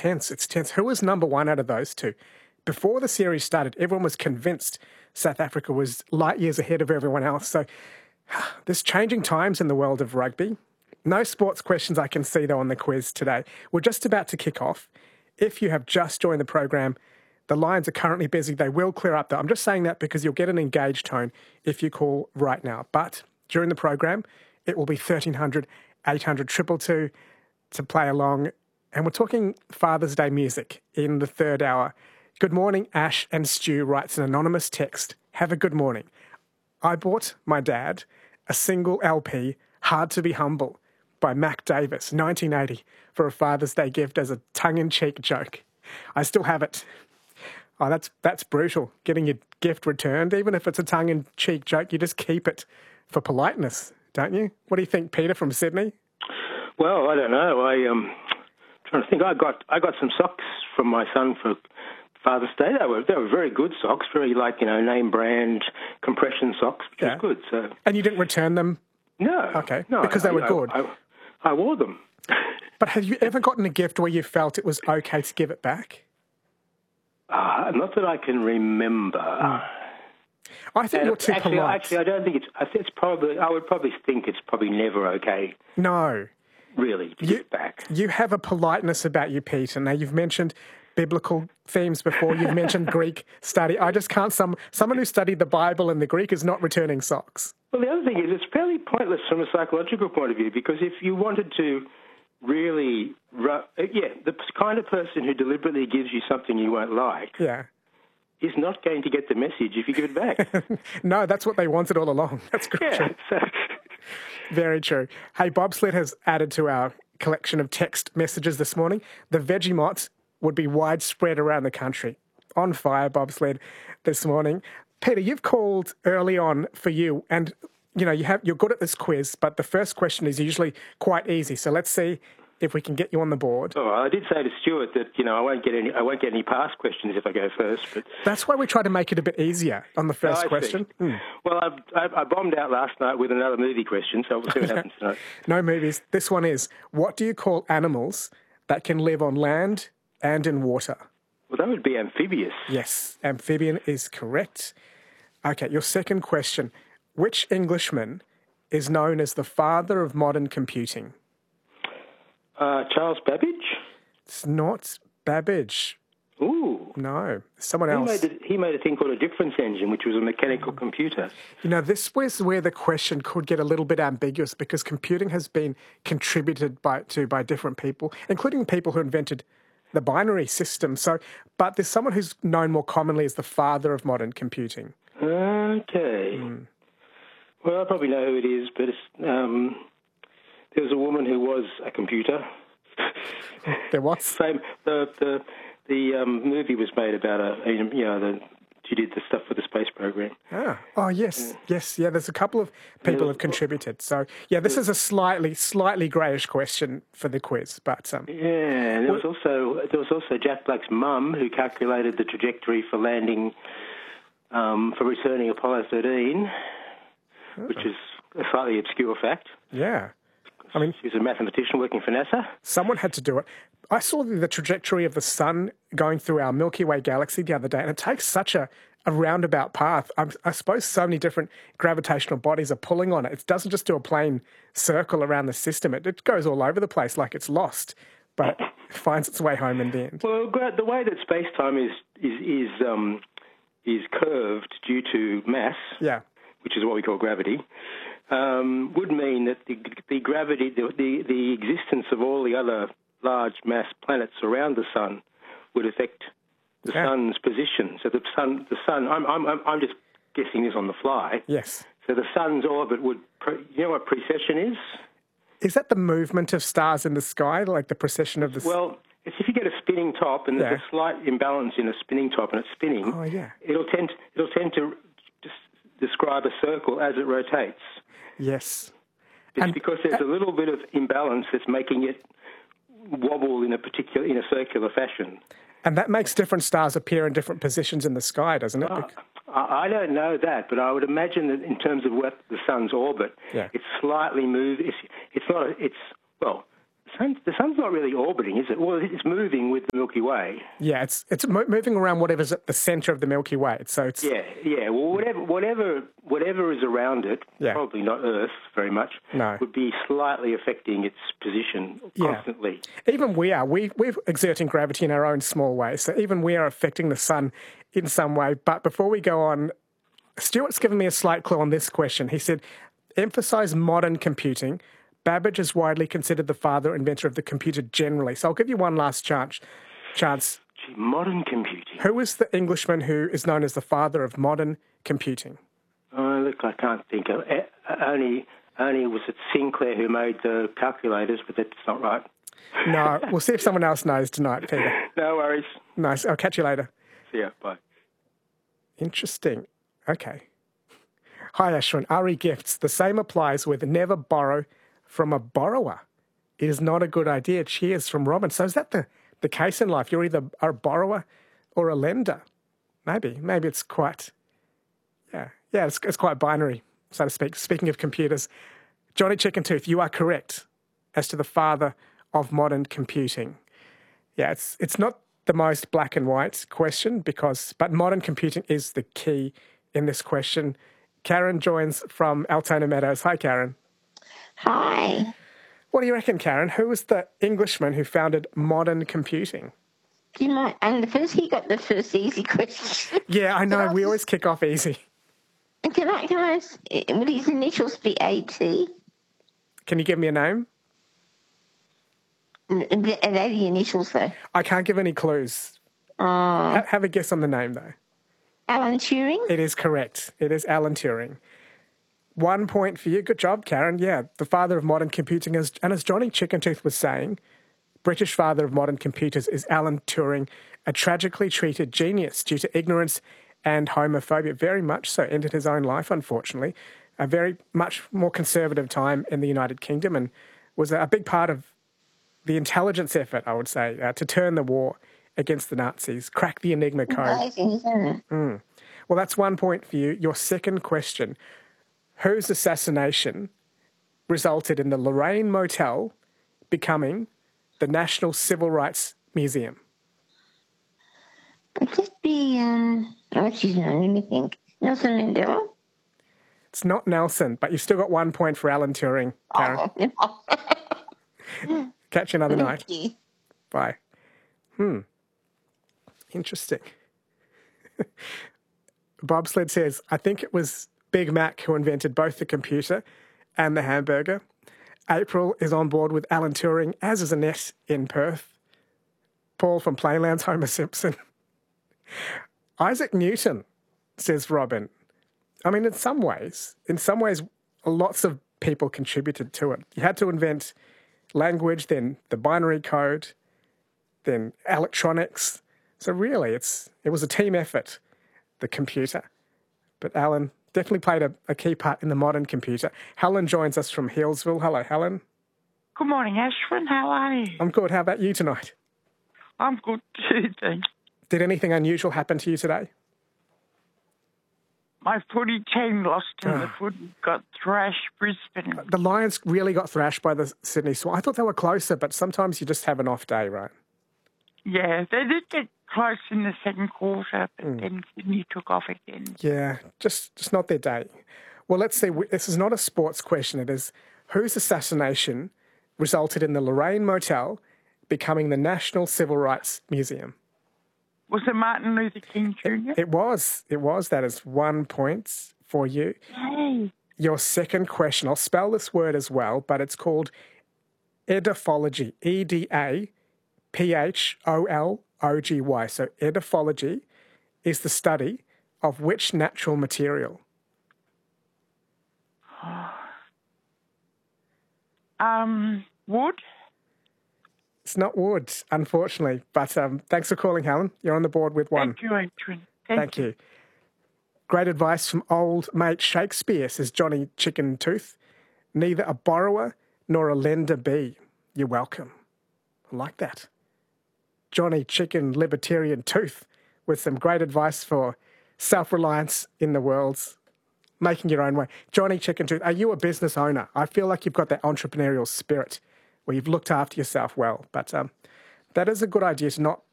tense. It's tense. Who was number one out of those two? Before the series started, everyone was convinced South Africa was light years ahead of everyone else. So there's changing times in the world of rugby. No sports questions I can see, though, on the quiz today. We're just about to kick off. If you have just joined the program, the lines are currently busy. They will clear up, though. I'm just saying that because you'll get an engaged tone if you call right now. But during the program, it will be 1300 800 222 to play along. And we're talking Father's Day music in the third hour. Good morning, Ash and Stu writes an anonymous text. Have a good morning. I bought my dad a single LP, Hard to Be Humble, by Mac Davis, 1980, for a Father's Day gift as a tongue-in-cheek joke. I still have it. Oh, that's brutal, getting your gift returned. Even if it's a tongue-in-cheek joke, you just keep it for politeness, don't you? What do you think, Peter from Sydney? Well, I don't know. I'm trying to think. I got some socks from my son for Father's Day. They were very good socks, very name brand compression socks, which was good. So. And you didn't return them? No. Okay. No, because they were good. I wore them. But have you ever gotten a gift where you felt it was okay to give it back? Not that I can remember. I think you're too polite. Actually, I don't think it's. I think it's probably. I would probably think it's probably never okay. No. Really, to give it back. You have a politeness about you, Peter. Now, you've mentioned biblical themes before. You've mentioned Greek study. I just can't. Someone who studied the Bible and the Greek is not returning socks. Well, the other thing is it's fairly pointless from a psychological point of view, because if you wanted to really, the kind of person who deliberately gives you something you won't like is not going to get the message if you give it back. No, that's what they wanted all along. That's great. Yeah, very true. Hey, Bobsled has added to our collection of text messages this morning. The Vegemite would be widespread around the country. On fire, Bobsled, this morning. Peter, you've called early on for you, and you're good at this quiz, but the first question is usually quite easy. So let's see if we can get you on the board. Oh, I did say to Stuart that I won't get any past questions if I go first. But that's why we try to make it a bit easier on the first question. Well, I bombed out last night with another movie question, so we'll see what happens tonight. No movies. This one is: what do you call animals that can live on land and in water? Well, that would be amphibious. Yes, amphibian is correct. Okay, your second question: which Englishman is known as the father of modern computing? Charles Babbage? It's not Babbage. Ooh. No, someone else. He made a thing called a difference engine, which was a mechanical computer. This was where the question could get a little bit ambiguous, because computing has been contributed by different people, including people who invented the binary system. But there's someone who's known more commonly as the father of modern computing. Okay. Well, I probably know who it is, but it's... There was a woman who was a computer. There was? The movie was made about her. She did the stuff for the space program. Oh, yes. Yes, yeah, there's a couple of people who have contributed. So, yeah, this is a slightly greyish question for the quiz. But and there was also Jack Black's mum who calculated the trajectory for landing, for returning Apollo 13, which is a slightly obscure fact. Yeah. I mean, she's a mathematician working for NASA. Someone had to do it. I saw the trajectory of the sun going through our Milky Way galaxy the other day, and it takes such a roundabout path. I suppose so many different gravitational bodies are pulling on it. It doesn't just do a plain circle around the system. It goes all over the place like it's lost, but it finds its way home in the end. Well, the way that space-time is curved due to mass, which is what we call gravity, would mean that the gravity, the existence of all the other large mass planets around the sun would affect the sun's position. So the sun. I'm just guessing this on the fly. Yes. So the sun's orbit would. You know what precession is? Is that the movement of stars in the sky, like the precession of the? Well, it's if you get a spinning top and there's a slight imbalance in a spinning top and it's spinning. Oh yeah. It'll tend to describe a circle as it rotates. Yes. It's because there's a little bit of imbalance that's making it wobble in a circular fashion. And that makes different stars appear in different positions in the sky, doesn't it? I don't know that, but I would imagine that in terms of what the sun's orbit, it's slightly moved. The The sun's not really orbiting, is it? Well, it's moving with the Milky Way. Yeah, it's moving around whatever's at the centre of the Milky Way. So it's yeah. Well, whatever is around it, probably not Earth very much. No. Would be slightly affecting its position constantly. Even we're exerting gravity in our own small way. So even we are affecting the sun in some way. But before we go on, Stuart's given me a slight clue on this question. He said, emphasise modern computing. Babbage is widely considered the father or inventor of the computer generally. So I'll give you one last chance. Modern computing. Who is the Englishman who is known as the father of modern computing? Oh, look, I can't think of it. Only was it Sinclair who made the calculators, but that's not right. No, we'll see if someone else knows tonight, Peter. No worries. Nice. I'll catch you later. See ya. Bye. Interesting. Okay. Hi, Ashwin. Ari Gifts. The same applies with never borrow from a borrower. It is not a good idea. Cheers from Robin. So is that the case in life? You're either a borrower or a lender. Maybe it's quite, it's quite binary, so to speak. Speaking of computers, Johnny Chickentooth, you are correct as to the father of modern computing. Yeah, it's not the most black and white question but modern computing is the key in this question. Karen joins from Altona Meadows. Hi, Karen. Hi. What do you reckon, Karen? Who was the Englishman who founded modern computing? He got the first easy question. Yeah, I know. We always kick off easy. Can I would his initials be AT? Can you give me a name? Are they the initials, though? I can't give any clues. Have a guess on the name, though. Alan Turing? It is correct. It is Alan Turing. 1 point for you. Good job, Karen. Yeah, the father of modern computing is, and as Johnny Chickentooth was saying, British father of modern computers is Alan Turing, a tragically treated genius due to ignorance and homophobia. Very much so. Ended his own life, unfortunately. A very much more conservative time in the United Kingdom, and was a big part of the intelligence effort, I would say, to turn the war against the Nazis, crack the Enigma code. Amazing, isn't it? Well, that's 1 point for you. Your second question. Whose assassination resulted in the Lorraine Motel becoming the National Civil Rights Museum? Could this be, what's his name? Let me think. Nelson Mandela? It's not Nelson, but you've still got 1 point for Alan Turing, Karen. Catch you another night. Bye. Interesting. Bobsled says, I think it was Big Mac who invented both the computer and the hamburger. April is on board with Alan Turing, as is Annette in Perth. Paul from Playlands, Homer Simpson. Isaac Newton, says Robin. I mean, in some ways, lots of people contributed to it. You had to invent language, then the binary code, then electronics. So really, it was a team effort, the computer. But Alan definitely played a key part in the modern computer. Helen joins us from Healesville. Hello, Helen. Good morning, Ashwin. How are you? I'm good. How about you tonight? I'm good too, thanks. Did anything unusual happen to you today? My footy team lost and the footy got thrashed Brisbane. The Lions really got thrashed by the Sydney Swans. I thought they were closer, but sometimes you just have an off day, right? Yeah, they did get close in the second quarter, but then Sydney took off again. Yeah, just not their day. Well, let's see. This is not a sports question. It is whose assassination resulted in the Lorraine Motel becoming the National Civil Rights Museum? Was it Martin Luther King Jr.? It was. That is 1 point for you. Yay. Your second question, I'll spell this word as well, but it's called edaphology. E-D-A-P-H-O-L-O-G-Y. So edaphology is the study of which natural material? Wood? It's not wood, unfortunately. But thanks for calling, Helen. You're on the board with one. Thank you, Adrian. Thank you. Great advice from old mate Shakespeare, says Johnny Chickentooth. Neither a borrower nor a lender be. You're welcome. I like that. Johnny Chicken Libertarian Tooth with some great advice for self-reliance in the world, making your own way. Johnny Chickentooth, are you a business owner? I feel like you've got that entrepreneurial spirit. where you've looked after yourself well. But that is a good idea to not